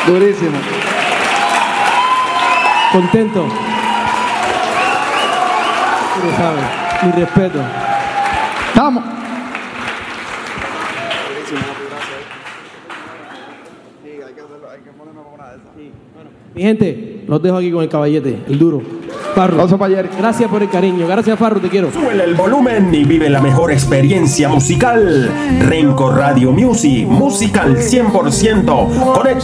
Durísimo. Contento. Tú lo sabes. Mi respeto. Vamos. Mi gente, los dejo aquí con el caballete, el duro. Farru. Gracias por el cariño. Gracias, Farru, te quiero. Sube el volumen y vive la mejor experiencia musical. Renco Radio Music, musical 100%. Conecta